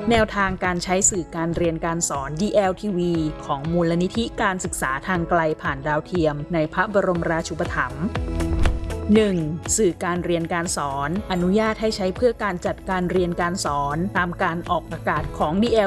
แนวทางการใช้สื่อการเรียนการสอน DLTV ของมูลนิธิการศึกษาทางไกลผ่านดาวเทียมในพระบรมราชูปถัมภ์ 1. สื่อการเรียนการสอนอนุญาตให้ใช้เพื่อการจัดการเรียนการสอนตามการออกอากาศของ